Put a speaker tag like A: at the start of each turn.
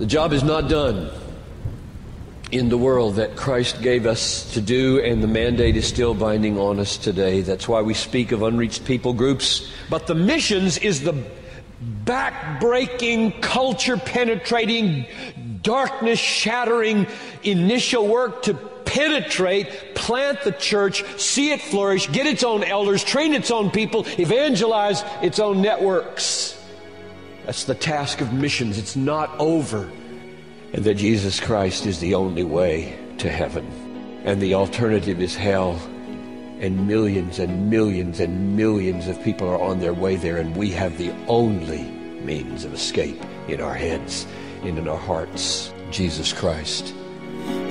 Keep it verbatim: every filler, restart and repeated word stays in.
A: The job is not done in the world that Christ gave us to do, and the mandate is still binding on us today. That's why we speak of unreached people groups. But the missions is the back-breaking, culture-penetrating, darkness-shattering initial work to penetrate, plant the church, see it flourish, get its own elders, train its own people, evangelize its own networks. That's the task of missions. It's not over. And that Jesus Christ is the only way to heaven. And the alternative is hell. And millions and millions and millions of people are on their way there, and we have the only means of escape in our heads and in our hearts, Jesus Christ.